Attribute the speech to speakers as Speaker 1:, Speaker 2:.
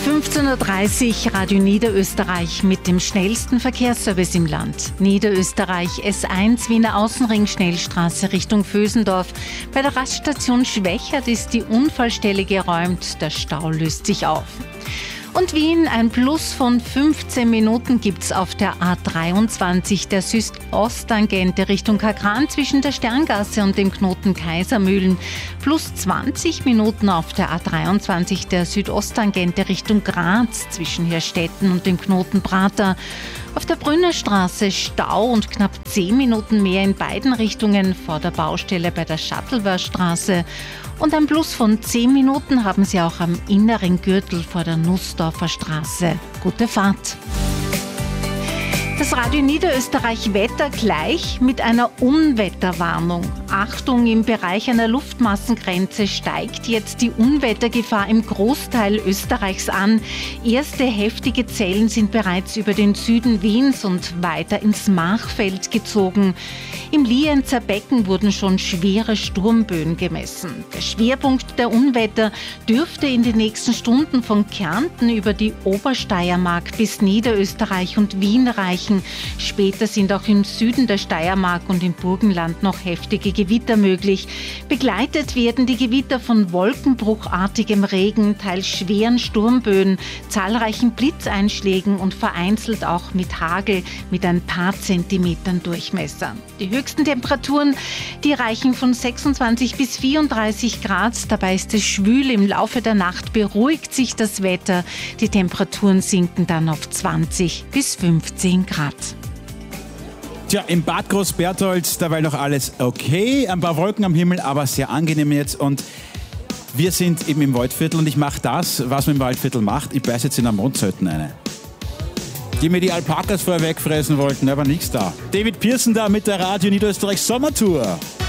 Speaker 1: 15:30 Uhr, Radio Niederösterreich mit dem schnellsten Verkehrsservice im Land. Niederösterreich S1 Wiener Außenring Schnellstraße Richtung Vösendorf. Bei der Raststation Schwächert ist die Unfallstelle geräumt. Der Stau löst sich auf. Und Wien, ein Plus von 15 Minuten gibt's auf der A23 der Südosttangente Richtung Kakran zwischen der Sterngasse und dem Knoten Kaisermühlen. Plus 20 Minuten auf der A23 der Südosttangente Richtung Graz zwischen Herstetten und dem Knoten Prater. Auf der Brünnerstraße Stau und knapp 10 Minuten mehr in beiden Richtungen vor der Baustelle bei der Shuttleworthstraße. Und ein Plus von 10 Minuten haben Sie auch am inneren Gürtel vor der Nussdorfer Straße. Gute Fahrt! Das Radio Niederösterreich Wetter gleich mit einer Unwetterwarnung. Achtung, im Bereich einer Luftmassengrenze steigt jetzt die Unwettergefahr im Großteil Österreichs an. Erste heftige Zellen sind bereits über den Süden Wiens und weiter ins Machfeld gezogen. Im Lienzer Becken wurden schon schwere Sturmböen gemessen. Der Schwerpunkt der Unwetter dürfte in den nächsten Stunden von Kärnten über die Obersteiermark bis Niederösterreich und Wien reichen. Später sind auch im Süden der Steiermark und im Burgenland noch heftige Gewitter möglich. Begleitet werden die Gewitter von wolkenbruchartigem Regen, teils schweren Sturmböen, zahlreichen Blitzeinschlägen und vereinzelt auch mit Hagel mit ein paar Zentimetern Durchmesser. Die höchsten Temperaturen, die reichen von 26 bis 34 Grad. Dabei ist es schwül. Im Laufe der Nacht beruhigt sich das Wetter. Die Temperaturen sinken dann auf 20 bis 15 Grad.
Speaker 2: Tja, im Bad Großberthold, dabei noch alles okay. Ein paar Wolken am Himmel, aber sehr angenehm jetzt. Und wir sind eben im Waldviertel und ich mache das, was man im Waldviertel macht. Ich beiße jetzt in eine Mondsöten eine. Die mir die Alpakas vorher wegfressen wollten, aber nichts da. David Pearson da mit der Radio Niederösterreich Sommertour.